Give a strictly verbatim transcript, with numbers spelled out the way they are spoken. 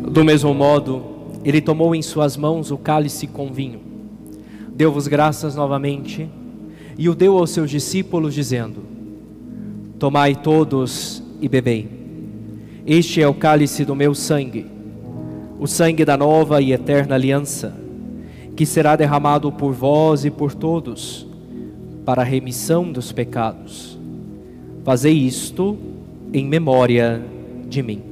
Do mesmo modo, ele tomou em suas mãos o cálice com vinho, deu-vos graças novamente e o deu aos seus discípulos, dizendo: tomai todos e bebei. Este é o cálice do meu sangue, o sangue da nova e eterna aliança, que será derramado por vós e por todos, para a remissão dos pecados. Fazei isto em memória de mim.